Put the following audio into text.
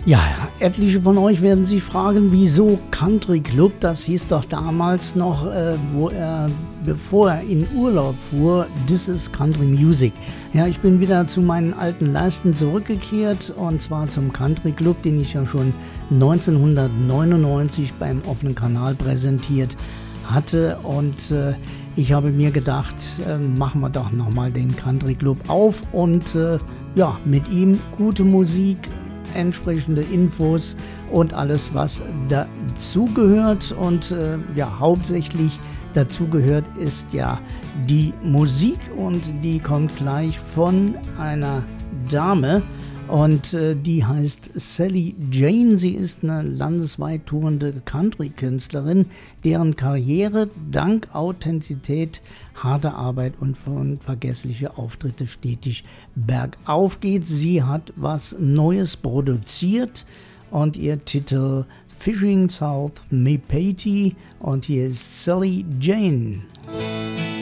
Ja, etliche von euch werden sich fragen, wieso Country Club? Das hieß doch damals noch, bevor er in Urlaub fuhr, This is Country Music. Ja, ich bin wieder zu meinen alten Leisten zurückgekehrt und zwar zum Country Club, den ich ja schon 1999 beim offenen Kanal präsentiert hatte und ich habe mir gedacht, machen wir doch nochmal den Country Club auf und mit ihm gute Musik, entsprechende Infos und alles, was dazugehört. Und hauptsächlich dazugehört ist ja die Musik und die kommt gleich von einer Dame und die heißt Sally Jane. Sie ist eine landesweit tourende Country-Künstlerin, deren Karriere dank Authentizität, harter Arbeit und unvergessliche Auftritte stetig bergauf geht. Sie hat was Neues produziert und ihr Titel Fishing South Mepatey und hier ist Sally Jane.